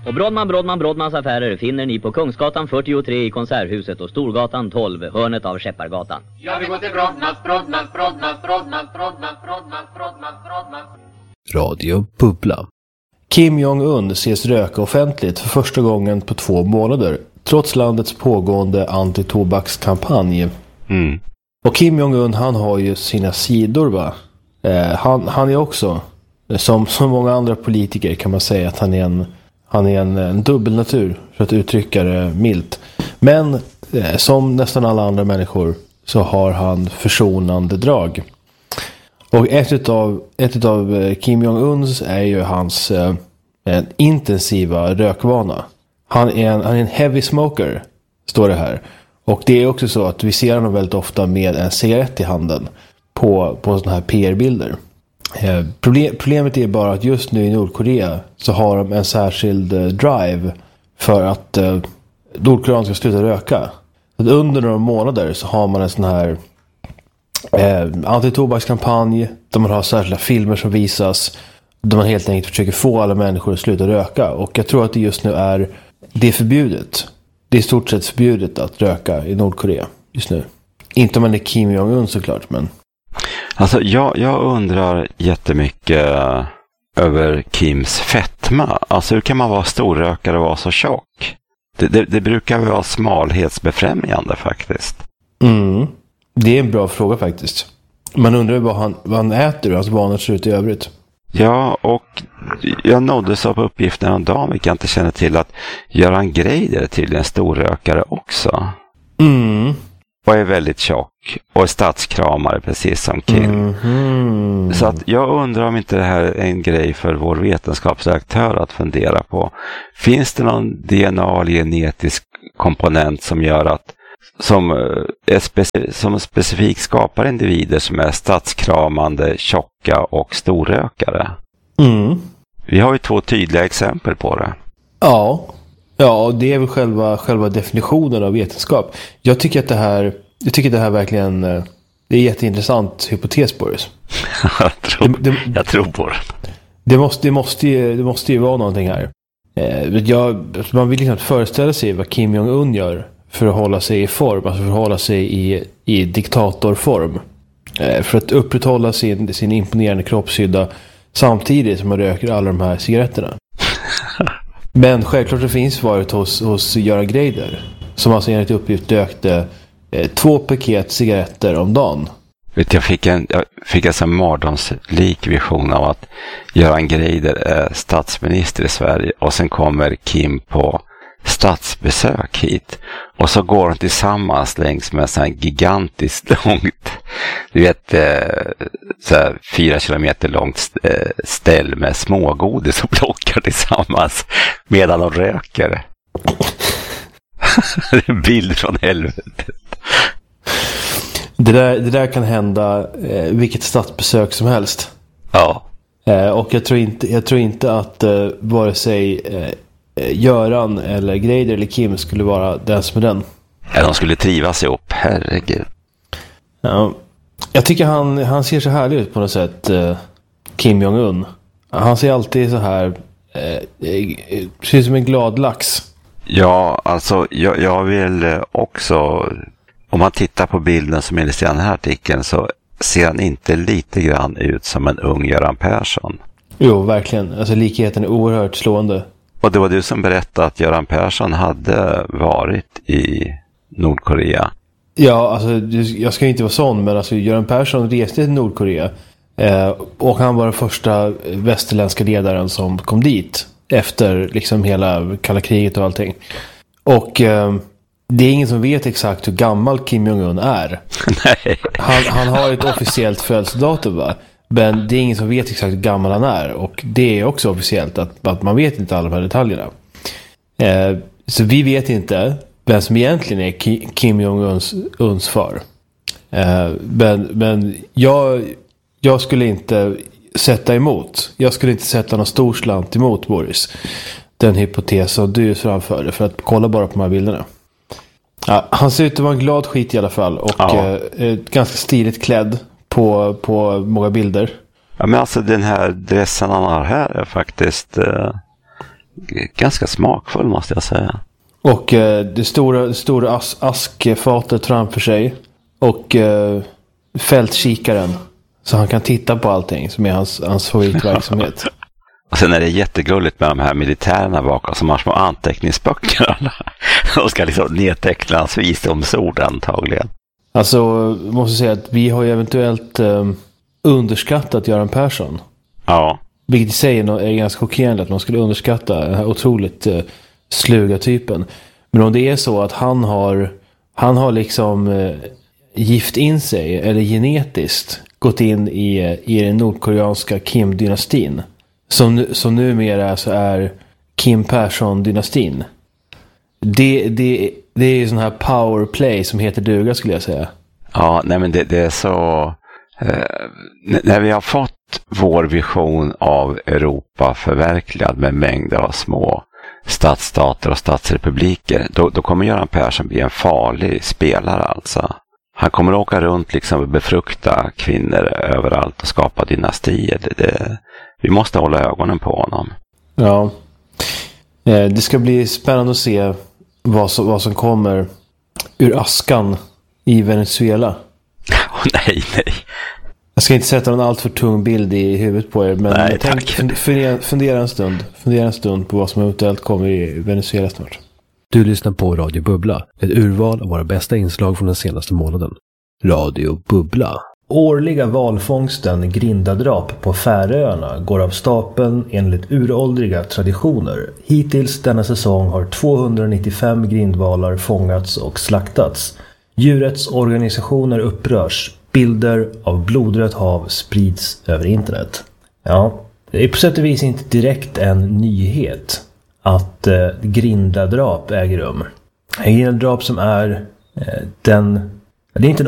Och Brodmans affärer finner ni på Kungsgatan 43 i Konserthuset och Storgatan 12, hörnet av Skeppargatan. Jag vill gå till Brodmans. Radio Bubbla. Kim Jong-un ses röka offentligt för första gången på 2 månader, trots landets pågående antitobakskampanj. Och Kim Jong-un, han har ju sina sidor, va? Han är också, som många andra politiker kan man säga, att han är en dubbelnatur, för att uttrycka det milt. Men som nästan alla andra människor så har han försonande drag. Och ett av Kim Jong-uns är ju hans intensiva rökvana. Han är en heavy smoker, står det här. Och det är också så att vi ser honom väldigt ofta med en cigarett i handen på sådana här PR-bilder. Problemet är bara att just nu i Nordkorea så har de en särskild drive för att Nordkorea ska sluta röka. Att under några månader så har man en sån här antitobakskampanj där man har särskilda filmer som visas, där man helt enkelt försöker få alla människor att sluta röka. Och jag tror att det just nu det är förbjudet. Det är i stort sett förbjudet att röka i Nordkorea just nu. Inte om man är Kim Jong-un såklart, men... Alltså jag undrar jättemycket över Kims fetma. Alltså hur kan man vara storrökare och vara så tjock? Det brukar vara smalhetsbefrämjande faktiskt. Det är en bra fråga faktiskt. Man undrar vad han äter och hans vanor ser ut i övrigt. Ja, och jag nåddes av uppgiften en dag, vi kan inte känna till, att Göran Greider är tydligen storrökare också. Och är väldigt tjock och är statskramare precis som Kim. Så att jag undrar om inte det här är en grej för vår vetenskapsredaktör att fundera på. Finns det någon DNA eller genetisk komponent som gör att som specifikt skapar individer som är statskramande, tjocka och storrökare? Vi har ju 2 tydliga exempel på det. Ja, det är väl själva definitionen av vetenskap. Jag tycker att det här verkligen, det är jätteintressant hypotes, Boris. jag tror på det. Det måste ju vara någonting här. Man vill liksom föreställa sig vad Kim Jong-un gör för att hålla sig i form, alltså för att hålla sig i diktatorform. För att upprätthålla sin imponerande kroppshydda samtidigt som man röker alla de här cigaretterna. Men självklart så finns svaret hos Göran Greider, som alltså enligt uppgift rökte 2 paket cigaretter om dagen. Jag fick en sån mardrömslik vision av att Göran Greider är statsminister i Sverige och sen kommer Kim på statsbesök hit och så går de tillsammans längs med en sån här gigantiskt långt, du vet, så här 4 kilometer långt ställ med smågodis och plockar tillsammans medan de röker. Det är en bild från helvetet. Det där kan hända vilket statsbesök som helst. Ja. Och jag tror inte att vare sig Göran eller Greider eller Kim skulle vara den som är den. Ja, de skulle trivas ihop, herregud. Ja. Jag tycker han ser så härlig ut på något sätt, Kim Jong-un. Han ser alltid så här ser ut som en glad lax. Ja, alltså jag vill också, om man tittar på bilden som är i den här artikeln, så ser han inte lite grann ut som en ung Göran Persson. Jo, verkligen. Alltså likheten är oerhört slående. Och det var du som berättade att Göran Persson hade varit i Nordkorea. Ja, alltså jag ska inte vara sån, men alltså Göran Persson reste till Nordkorea och han var den första västerländska ledaren som kom dit efter liksom hela kalla kriget och allting. Och det är ingen som vet exakt hur gammal Kim Jong-un är. Nej. Han har ett officiellt födelsedatum, va? Men det är ingen som vet exakt hur gammal han är. Och det är också officiellt att man vet inte alla de här detaljerna. Så vi vet inte vem som egentligen är Kim Jong-uns far. Men jag skulle inte sätta emot. Jag skulle inte sätta någon stor slant emot, Boris. Den hypotesen du framförde, för att kolla bara på de här bilderna. Ja, han ser ut att vara en glad skit i alla fall. Och ganska stiligt klädd på många bilder. Ja, men alltså den här dressen han har här är faktiskt ganska smakfull måste jag säga. Och det stora askfatet framför sig. Och fältkikaren. Så han kan titta på allting som är hans favoritverksamhet. Och sen är det jättegulligt med de här militärerna bakom som har små anteckningsböcker. De ska liksom nedteckna hans visdomsord antagligen. Alltså, måste säga att vi har ju eventuellt underskattat Göran Persson. Ja. Vilket i sig är ganska chockerande att man skulle underskatta den här otroligt sluga typen. Men om det är så att han har liksom gift in sig, eller genetiskt gått in i den nordkoreanska Kim-dynastin. Som numera så är Kim Persson-dynastin. Det är ju sån här powerplay som heter duga, skulle jag säga. Ja, nej men det är så... när vi har fått vår vision av Europa förverkligad med mängder av små stadsstater och statsrepubliker, då kommer Göran Persson bli en farlig spelare alltså. Han kommer att åka runt liksom och befrukta kvinnor överallt och skapa dynastier. Vi måste hålla ögonen på honom. Ja. Det ska bli spännande att se vad som kommer ur askan i Venezuela. Nej. Jag ska inte sätta någon allt för tung bild i huvudet på er, men nej, fundera en stund på vad som eventuellt kommer i Venezuela snart. Du lyssnar på Radio Bubbla, ett urval av våra bästa inslag från den senaste månaden. Radio Bubbla. Årliga valfångsten grindadrap på Färöarna går av stapeln enligt uråldriga traditioner. Hittills denna säsong har 295 grindvalar fångats och slaktats. Djurets organisationer upprörs. Bilder av blodrött hav sprids över internet. Ja, det är på sätt och vis inte direkt en nyhet att grindadrap äger rum. En grindadrap som är det är inte en